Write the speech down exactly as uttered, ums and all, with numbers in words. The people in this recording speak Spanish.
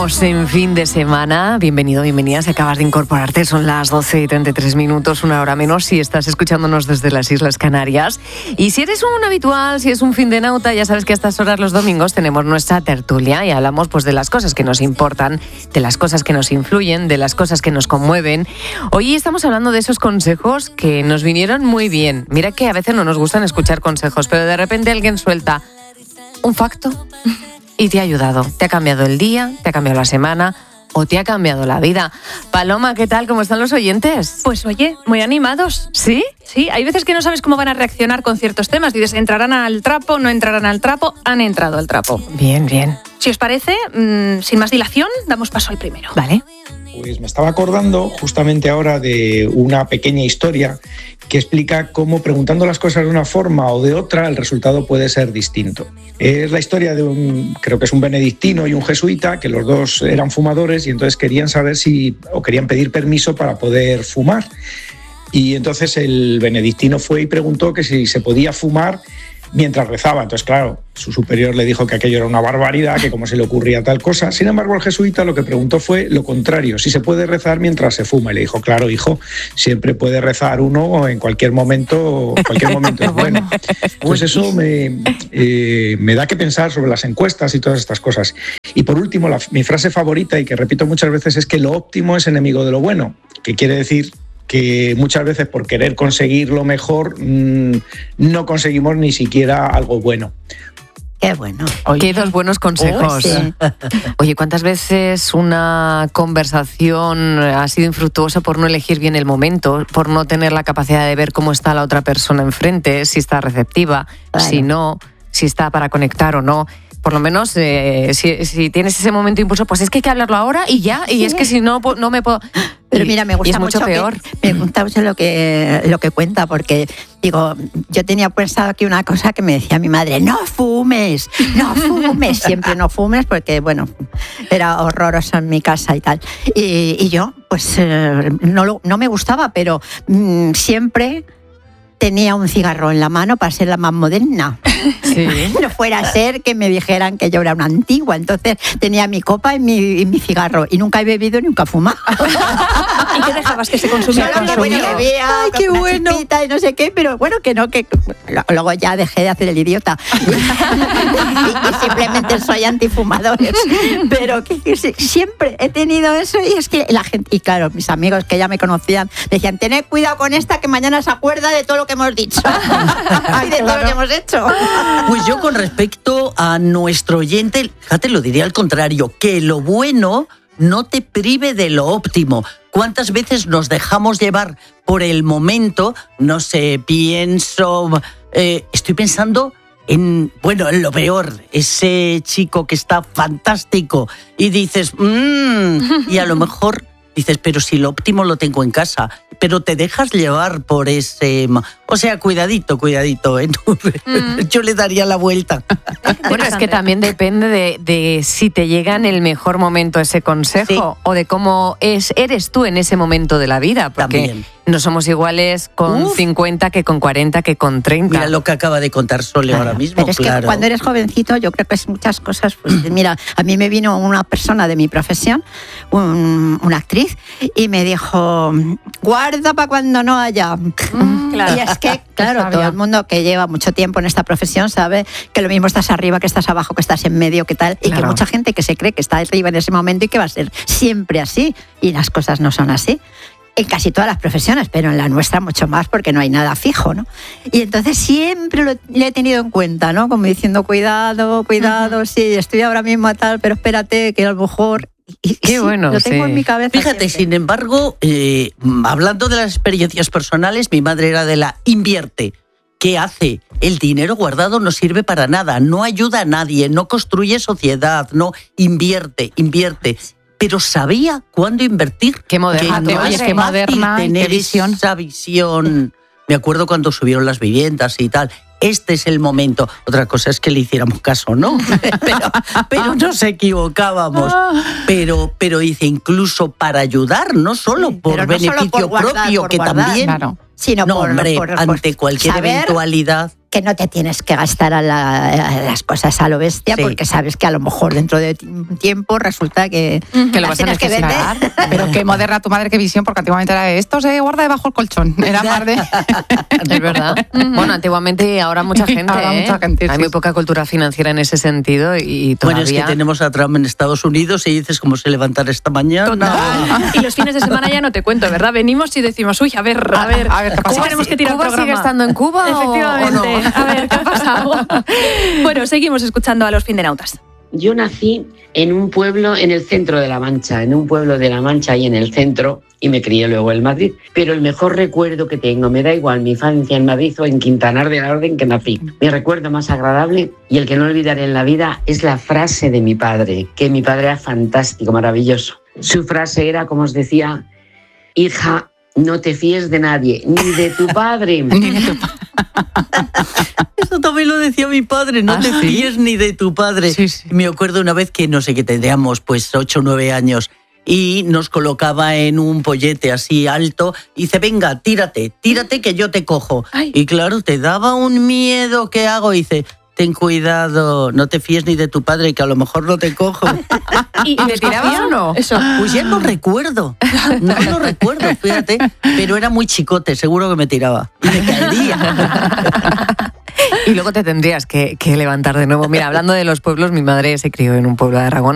Estamos en fin de semana. Bienvenido, bienvenida. Si acabas de incorporarte, son las doce y treinta y tres minutos, una hora menos, si estás escuchándonos desde las Islas Canarias. Y si eres un habitual, si es un fin de nauta, ya sabes que a estas horas los domingos tenemos nuestra tertulia y hablamos pues de las cosas que nos importan, de las cosas que nos influyen, de las cosas que nos conmueven. Hoy estamos hablando de esos consejos que nos vinieron muy bien. Mira que a veces no nos gustan escuchar consejos, pero de repente alguien suelta un facto y te ha ayudado, te ha cambiado el día, te ha cambiado la semana o te ha cambiado la vida. Paloma, ¿qué tal? ¿Cómo están los oyentes? Pues oye, muy animados. ¿Sí? Sí, hay veces que no sabes cómo van a reaccionar con ciertos temas. Dices, ¿entrarán al trapo? ¿No entrarán al trapo? Han entrado al trapo. Bien, bien. Si os parece, mmm, sin más dilación, damos paso al primero. Vale. Pues me estaba acordando justamente ahora de una pequeña historia que explica cómo preguntando las cosas de una forma o de otra el resultado puede ser distinto. Es la historia de un, creo que es un benedictino y un jesuita, que los dos eran fumadores y entonces querían saber si, o querían pedir permiso para poder fumar. Y entonces el benedictino fue y preguntó que si se podía fumar mientras rezaba. Entonces, claro, su superior le dijo que aquello era una barbaridad, que cómo se le ocurría tal cosa. Sin embargo, el jesuita lo que preguntó fue lo contrario, si se puede rezar mientras se fuma. Y le dijo, claro, hijo, siempre puede rezar uno en cualquier momento, en cualquier momento es bueno. Pues eso me, eh, me da que pensar sobre las encuestas y todas estas cosas. Y por último, la, mi frase favorita, y que repito muchas veces, es que lo óptimo es enemigo de lo bueno, que quiere decir que muchas veces por querer conseguir lo mejor mmm, no conseguimos ni siquiera algo bueno. Qué bueno. Oye, qué dos buenos consejos. Oh, sí. Oye, ¿cuántas veces una conversación ha sido infructuosa por no elegir bien el momento, por no tener la capacidad de ver cómo está la otra persona enfrente, si está receptiva, claro, si no, si está para conectar o no? Por lo menos, eh, si, si tienes ese momento impulso, pues es que hay que hablarlo ahora y ya, y sí. Es que si no, no me puedo... Pero mira, me gusta y es mucho, mucho peor. Que me gusta mucho lo que, lo que cuenta, porque digo, yo tenía pensado aquí una cosa que me decía mi madre, no fumes, no fumes, siempre no fumes, porque bueno, era horroroso en mi casa y tal. Y, y yo, pues eh, no, lo, no me gustaba, pero mmm, siempre tenía un cigarro en la mano para ser la más moderna. Sí. No fuera a ser que me dijeran que yo era una antigua. Entonces tenía mi copa y mi, y mi cigarro. Y nunca he bebido ni nunca he fumado. ¿Y qué dejabas que se consumía? Solo bueno, bebía, ay, qué bueno. Y no sé qué, pero bueno, que no, que luego ya dejé de hacer el idiota. Y, y simplemente soy antifumadores. Pero que, que siempre he tenido eso y es que la gente, y claro, mis amigos que ya me conocían, decían, tened cuidado con esta que mañana se acuerda de todo lo que hemos dicho. Y de todo lo que hemos hecho. Pues yo con respecto a nuestro oyente, fíjate, lo diría al contrario, que lo bueno no te prive de lo óptimo. ¿Cuántas veces nos dejamos llevar por el momento? No sé, pienso, eh, estoy pensando en, bueno, en lo peor, ese chico que está fantástico y dices, mmm, y a lo mejor dices, pero si lo óptimo lo tengo en casa, pero te dejas llevar por ese... O sea, cuidadito, cuidadito, ¿eh? Mm. Yo le daría la vuelta. Bueno, es que también depende de, de si te llega en el mejor momento ese consejo, sí, o de cómo es, eres tú en ese momento de la vida, porque también no somos iguales con Uf. cincuenta que con cuarenta que con treinta. Mira lo que acaba de contar Sole claro. ahora mismo. Pero es claro. que cuando eres jovencito yo creo que es muchas cosas. Pues, mira, a mí me vino una persona de mi profesión, un, una actriz, y me dijo, guarda para cuando no haya. Mm, claro. Y es que, claro, todo el mundo que lleva mucho tiempo en esta profesión sabe que lo mismo estás arriba, que estás abajo, que estás en medio, que tal, y claro, que mucha gente que se cree que está arriba en ese momento y que va a ser siempre así, y las cosas no son así. En casi todas las profesiones, pero en la nuestra mucho más porque no hay nada fijo, ¿no? Y entonces siempre lo le he tenido en cuenta, ¿no? Como diciendo, cuidado, cuidado, uh-huh. sí, estoy ahora mismo a tal, pero espérate, que a lo mejor... Y, Qué sí, bueno, lo tengo sí. en mi cabeza. Fíjate, siempre. Sin embargo, eh, hablando de las experiencias personales, mi madre era de la invierte. ¿Qué hace? El dinero guardado no sirve para nada, no ayuda a nadie, no construye sociedad, no invierte, invierte. Pero sabía cuándo invertir. Qué moderna, que no oye, es qué moderna, tener qué visión. Esa visión. Me acuerdo cuando subieron las viviendas y tal. Este es el momento. Otra cosa es que le hiciéramos caso, ¿no? Pero, pero nos equivocábamos. Pero, pero hice incluso para ayudar, no solo sí, por no beneficio solo por guardar, propio, por que guardar, también, claro. sino no, por, hombre, por, por ante cualquier saber eventualidad. que no te tienes que gastar a, la, a las cosas a lo bestia, Sí. porque sabes que a lo mejor dentro de un tiempo resulta que, Que lo las vas a tienes que necesitar. vender. Pero qué moderna tu madre, qué visión, porque antiguamente era de esto se guarda debajo del colchón. Era más de... Es verdad. Bueno, antiguamente y ahora mucha gente, Ahora ¿eh? mucha gente, Hay sí, muy sí. poca cultura financiera en ese sentido y todavía... Bueno, es que tenemos a Trump en Estados Unidos y dices cómo se levantar esta mañana. Total. Y los fines de semana ya no te cuento, ¿verdad? Venimos y decimos, uy, a ver, a ver, a ver, ¿qué pasa? ¿cómo tenemos que tirar ¿Cuba el programa? sigue estando en Cuba o- Efectivamente. o no? A ver, ¿qué ha pasado? Bueno, seguimos escuchando a los findenautas. Yo nací en un pueblo en el centro de La Mancha, en un pueblo de La Mancha y en el centro, y me crié luego en Madrid. Pero el mejor recuerdo que tengo, me da igual mi infancia en Madrid o en Quintanar de la Orden que nací. Mi recuerdo más agradable y el que no olvidaré en la vida es la frase de mi padre, que mi padre era fantástico, maravilloso. Su frase era, como os decía, hija, no te fíes de nadie, ni de tu padre. Ni de tu pa- Eso también lo decía mi padre, no ¿Ah, te sí? fíes ni de tu padre. Sí, sí. Me acuerdo una vez que no sé qué tendríamos, pues ocho o nueve años, y nos colocaba en un pollete así alto y dice, venga, tírate, tírate que yo te cojo. Ay. Y claro, te daba un miedo, ¿qué hago? Y dice, ten cuidado, no te fíes ni de tu padre, que a lo mejor no te cojo. ¿Y te tirabas o no? Eso. Pues ya no recuerdo, no lo recuerdo, fíjate, pero era muy chicote, seguro que me tiraba y me caería. Y luego te tendrías que, que levantar de nuevo. Mira, hablando de los pueblos, mi madre se crió en un pueblo de Aragón